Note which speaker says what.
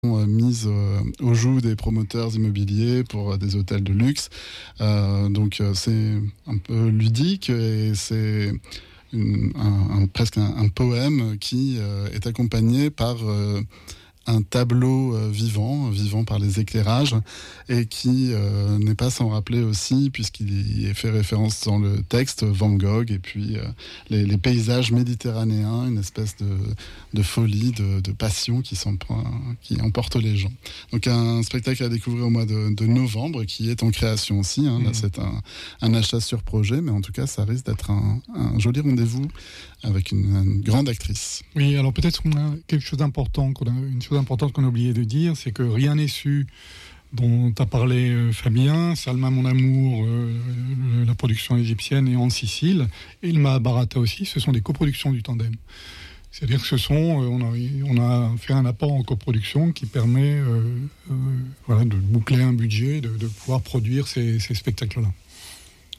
Speaker 1: mise au joug des promoteurs immobiliers pour des hôtels de luxe. Donc c'est un peu ludique et c'est presque un poème qui est accompagné par un tableau vivant par les éclairages, et qui n'est pas sans rappeler aussi, puisqu'il y est fait référence dans le texte, Van Gogh, et puis les paysages méditerranéens, une espèce de folie, de passion qui emporte les gens. Donc un spectacle à découvrir au mois de novembre, qui est en création aussi. Là, c'est un achat sur projet, mais en tout cas, ça risque d'être un joli rendez-vous avec une grande actrice.
Speaker 2: Oui, alors peut-être qu'on a quelque chose d'important, une chose importante qu'on a oublié de dire, c'est que Rien n'est su, dont a parlé Fabien, Salma mon amour, la production égyptienne, et En Sicile, et le Mahabharata aussi, ce sont des coproductions du Tandem. C'est-à-dire que on a fait un apport en coproduction qui permet de boucler un budget, de pouvoir produire ces spectacles-là.